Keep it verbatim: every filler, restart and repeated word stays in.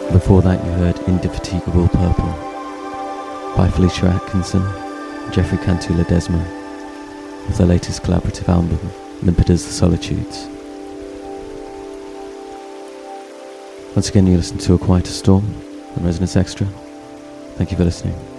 Before that you heard Indefatigable Purple by Felicia Atkinson and Jeffrey Cantu Ledesma of their latest collaborative album, Limpid as the Solitudes. Once again you listen to A Quieter Storm on Resonance Extra. Thank you for listening.